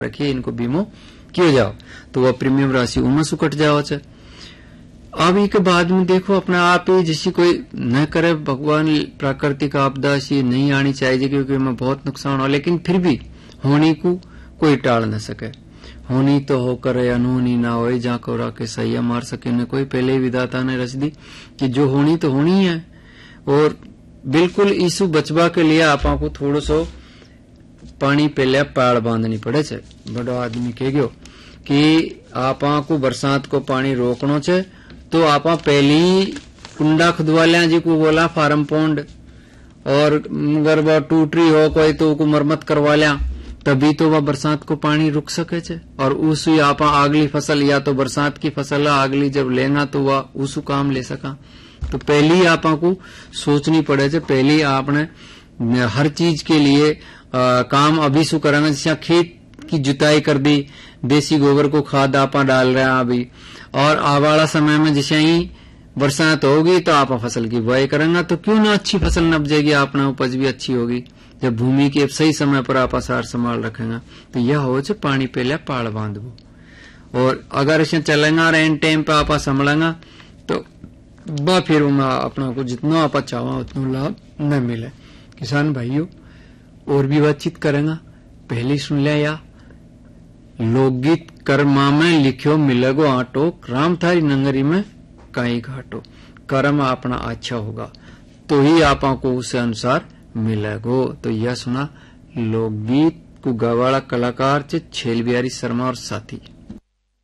रखिए, इनको बीमो कियो जाओ तो वह प्रीमियम राशि उनमें से कट जाओ छे। अब एक बाद में देखो अपना आप ही जिसी कोई न करे, भगवान प्राकृतिक आपदा सी नहीं आनी चाहिए क्योंकि इसमें बहुत नुकसान हो, लेकिन फिर भी होनी को कोई टाल न सके। होनी तो होकर अनहोनी ना हो, जहाँ को राके सही मार सके न कोई। पहले ही विधाता ने रच दी कि जो होनी तो होनी है, और बिल्कुल इसु बचवा के लिए आपा को थोड़ो सो पानी पहले पाड़ बांधनी पड़े छे। बड़ो आदमी कह गयो कि आपा को बरसात को पानी रोकनो छे तो आपा पहली कुंडा खुदवा लिया जी को बोला फार्म पौंड, और अगर वह टूट रही हो कोई तो को मरम्मत करवा लिया, तभी तो वह बरसात को पानी रुक सके छे। और उस आपा अगली फसल या तो बरसात की फसल अगली जब लेना तो वह उस काम ले सका। तो पहली आपा को सोचनी पड़े छे, पहली आपने हर चीज के लिए काम अभी शू करेंगे। जैसे खेत की जुताई कर दी, देसी गोबर को खाद आपा डाल रहे हैं अभी, और आवाला समय में जैसे ही बरसात होगी तो आप फसल की बुआई करेंगे, तो क्यों ना अच्छी फसल नप जाएगी, अपना उपज भी अच्छी होगी जब भूमि के सही समय पर आप सार संभाल रखेंगे। तो यह हो पानी पहले पाड़ बांधो, और अगर इसे चलेंगा रेन टाइम पे आप संभालेंगा तो बा फिर अपना को जितना आप चाहो उतना लाभ न मिले। किसान भाइयों और भी बातचीत करेंगे, पहले सुन लिया या लोकगीत कर्मा में लिखियो मिलेगो आटो, राम थारी नंगरी में काई घाटो। कर्म अपना अच्छा होगा तो ही आपा को उस अनुसार मिलेगो। तो यह सुना लोकगीत को गवाड़ा कलाकार छेल बिहारी शर्मा और साथी।